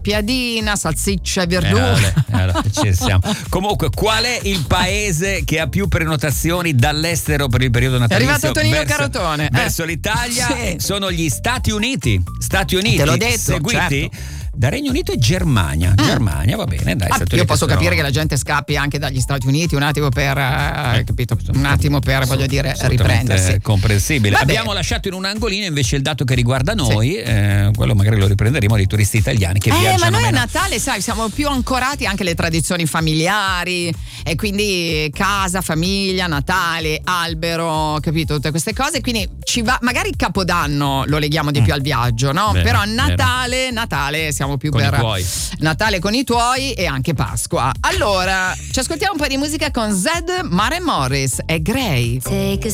piadina, salsiccia e verdura. Ci siamo. Comunque, qual è il paese che ha più prenotazioni dall'estero per il periodo natalizio? È arrivato Tonino Carotone. Verso l'Italia? Sì. Sono gli Stati Uniti. Te l'ho detto, seguiti certo. da Regno Unito e Germania. Germania, va bene, dai. Io posso capire che la gente scappi anche dagli Stati Uniti un attimo per capito? Un attimo per, voglio dire, riprendersi. Comprensibile. Abbiamo lasciato in un angolino invece il dato che riguarda noi, quello magari lo riprenderemo, dei turisti italiani che viaggiano. Ma noi meno. a Natale, sai, siamo più ancorati anche alle tradizioni familiari e quindi casa, famiglia, Natale, albero, capito? Tutte queste cose, quindi ci va, magari Capodanno lo leghiamo di più al viaggio, no? Vero, però Natale siamo più con per i tuoi. Natale con i tuoi e anche Pasqua. Allora, ci ascoltiamo un po' di musica con Zed, Mare Morris e Grey. Take a